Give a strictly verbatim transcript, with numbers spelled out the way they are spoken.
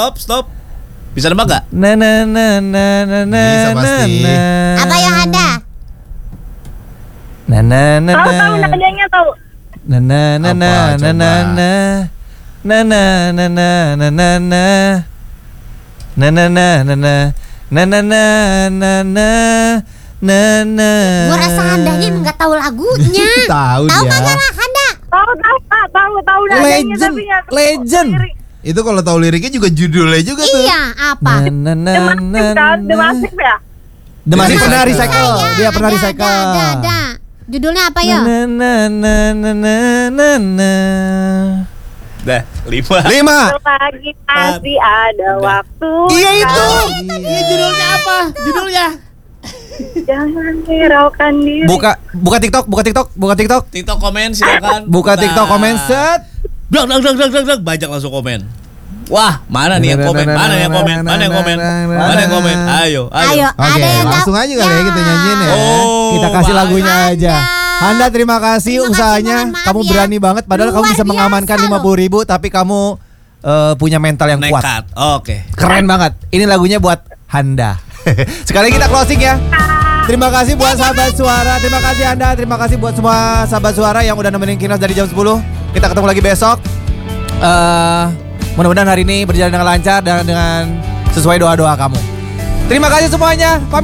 stop, stop. Bisa nebak gak? Na na na na na na. Bisa pasti. na. Apa ya Handa? Na na na Tahu na. tahu nadanya tahu. Na na na na Apa, na na coba? na. Na na na na na na na. Na na na na na. Na na na na na. Na na. Gua rasa Handanya emang nggak tahu lagunya. Tahu Tahu dia. kagak lah Handa? Tahu tahu Pak, tahu tahu nadanya Legend, tapi nggak tahu legend. lirik. Itu kalau tahu liriknya juga judulnya juga tuh. Iya, apa? Na na The na Massive na. kan, The Massive ya. The Massive Jadi pernah ada. recycle. Dia pernah ada, recycle. Ada, ada, ada. Judulnya apa ya? Na na na na na na na. Dah, lima. Lima. Lagi masih ada waktu. Iya itu. Iya, judulnya apa? Judulnya? Jangan hiraukan diri. Buka buka TikTok, buka TikTok, buka TikTok. TikTok komen silakan. Buka Bentar. TikTok komen set. Blok, blok, blok, blok, blok, blok. Banyak langsung komen. Wah, mana nih yang komen? Mana yang komen? Mana yang komen? Mana yang komen? Ayo, ayo. Ayo, Oke, ada yang langsung tahu? aja kali ya kita nyanyiin ya. Oh, Kita kasih baik. lagunya aja. Handa. Handa terima kasih Terima kasih, usahanya. mohon maaf Kamu ya. berani banget padahal kamu Luar bisa mengamankan biasa lima puluh ribu tapi kamu eh, punya mental yang kuat. Nekat. Oke. Keren banget. Ini lagunya buat Handa. Sekali kita closing ya. Terima kasih buat sahabat suara. Terima kasih Anda. Terima kasih buat semua sahabat suara yang udah nemenin Kinos dari jam sepuluh. Kita ketemu lagi besok. Eh, mudah-mudahan hari ini berjalan dengan lancar dan dengan sesuai doa-doa kamu. Terima kasih semuanya. Pamit.